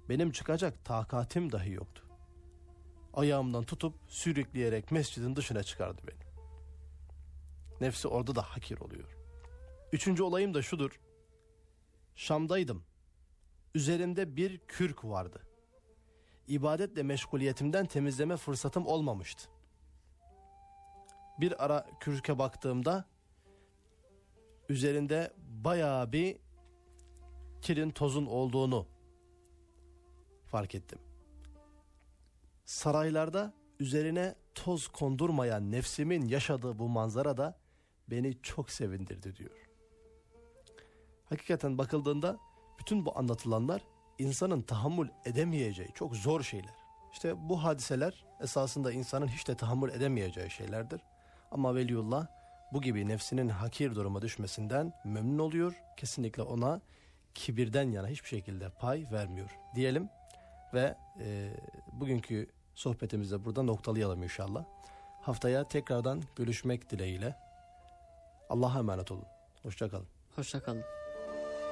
benim çıkacak takatim dahi yoktu. Ayağımdan tutup sürükleyerek mescidin dışına çıkardı beni. Nefsi orada da hakir oluyor. Üçüncü olayım da şudur. Şam'daydım. Üzerimde bir kürk vardı. İbadetle meşguliyetimden temizleme fırsatım olmamıştı. Bir ara kürke baktığımda üzerinde bayağı bir kirin tozun olduğunu fark ettim. Saraylarda üzerine toz kondurmayan nefsimin yaşadığı bu manzara da beni çok sevindirdi diyor. Hakikaten bakıldığında bütün bu anlatılanlar insanın tahammül edemeyeceği çok zor şeyler. İşte bu hadiseler esasında insanın hiç de tahammül edemeyeceği şeylerdir. Ama Veliullah bu gibi nefsinin hakir duruma düşmesinden memnun oluyor. Kesinlikle ona kibirden yana hiçbir şekilde pay vermiyor diyelim. Ve bugünkü sohbetimizi de burada noktalayalım inşallah. Haftaya tekrardan görüşmek dileğiyle. Allah'a emanet olun. Hoşça kalın. Hoşça kalın.